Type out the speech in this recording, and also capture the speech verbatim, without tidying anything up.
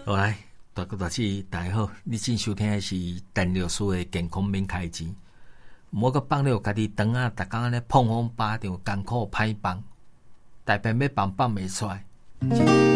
好来，大哥大姐大家好，你正收听的是陈律师的健康免开钱。莫个放了家己肠啊，逐工咧碰风巴掌，艰苦歹放，大便要放放袂出来。